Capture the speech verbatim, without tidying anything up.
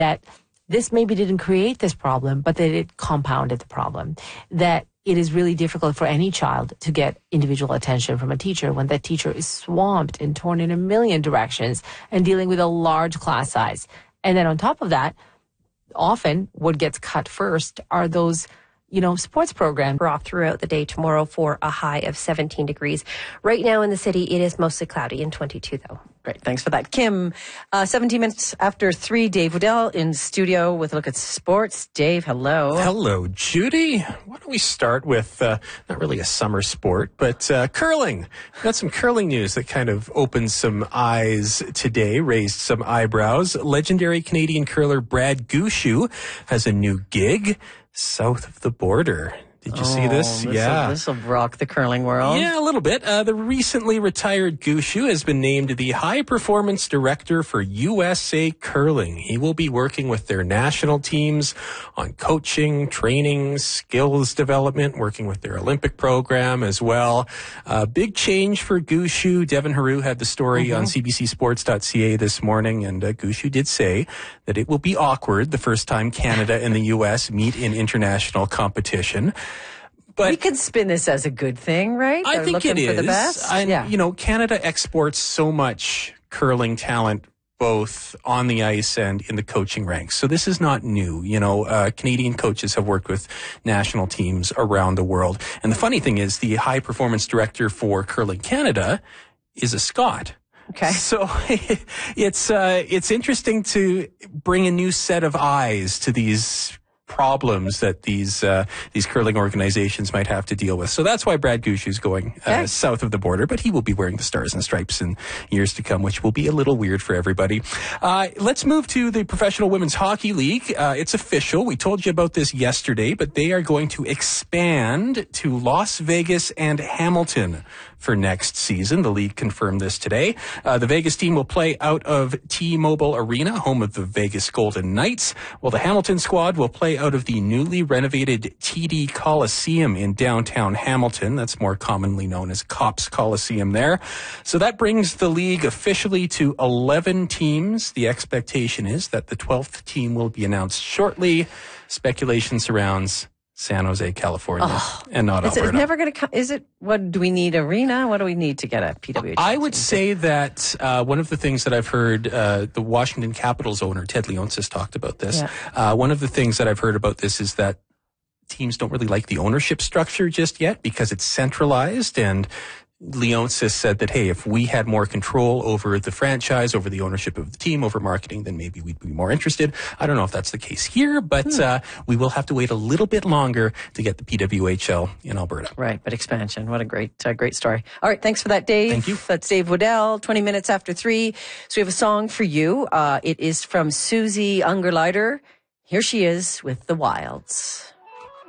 that this maybe didn't create this problem, but that it compounded the problem. That it is really difficult for any child to get individual attention from a teacher when that teacher is swamped and torn in a million directions and dealing with a large class size. And then on top of that, often what gets cut first are those, you know, sports programs. We're off throughout the day tomorrow for a high of seventeen degrees. Right now in the city, it is mostly cloudy and twenty-two though. Great. Thanks for that. Kim, uh, seventeen minutes after three, Dave Woodell in studio with a look at sports. Dave, hello. Hello, Judy. Why don't we start with, uh, not really a summer sport, but uh, curling. We've got some curling news that kind of opened some eyes today, raised some eyebrows. Legendary Canadian curler Brad Gushue has a new gig south of the border. Did you oh, see this? This'll, yeah. This will rock the curling world. Yeah, a little bit. Uh, the recently retired Gushue has been named the High Performance Director for U S A Curling. He will be working with their national teams on coaching, training, skills development, working with their Olympic program as well. Uh, big change for Gushue. Devin Haru had the story mm-hmm. on C B C Sports dot C A this morning, and uh, Gushue did say that it will be awkward the first time Canada and the U S meet in international competition. But we could spin this as a good thing, right? I They're think it looking for is. the best. And, yeah. you know, Canada exports so much curling talent both on the ice and in the coaching ranks. So this is not new. You know, uh, Canadian coaches have worked with national teams around the world. And the funny thing is the high performance director for Curling Canada is a Scot. Okay. So it's uh, it's interesting to bring a new set of eyes to these problems that these uh, these curling organizations might have to deal with. So that's why Brad Gushue is going uh, okay. south of the border, but he will be wearing the stars and stripes in years to come, which will be a little weird for everybody. Uh, let's move to the Professional Women's Hockey League. Uh, it's official. We told you about this yesterday, but they are going to expand to Las Vegas and Hamilton for next season. The league confirmed this today. Uh, the Vegas team will play out of T-Mobile Arena, home of the Vegas Golden Knights, while the Hamilton squad will play out of the newly renovated T D Coliseum in downtown Hamilton. That's more commonly known as Cops Coliseum there. So that brings the league officially to eleven teams. The expectation is that the twelfth team will be announced shortly. Speculation surrounds San Jose, California, oh, and not it's, Alberta. It's never going to come. Is it, what do we need, arena? What do we need to get a P W H? I would say that uh, one of the things that I've heard, uh, the Washington Capitals owner, Ted Leonsis, talked about this. Yeah. Uh, one of the things that I've heard about this is that teams don't really like the ownership structure just yet because it's centralized, and Leonsis said that, hey, if we had more control over the franchise, over the ownership of the team, over marketing, then maybe we'd be more interested. I don't know if that's the case here, but hmm. uh, we will have to wait a little bit longer to get the P W H L in Alberta. Right, but expansion. What a great, uh, great story. All right, thanks for that, Dave. Thank you. That's Dave Woodell, twenty minutes after three. So we have a song for you. Uh, it is from Susie Ungerleider. Here she is with The Wilds.